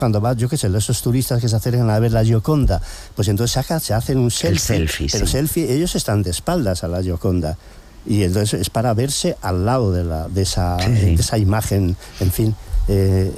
cuando va, yo qué sé, esos turistas que se acercan a ver la Gioconda, pues entonces se hacen un selfie. El selfie, pero sí. selfie, ellos están de espaldas a la Gioconda. Y entonces es para verse al lado de esa imagen, en fin.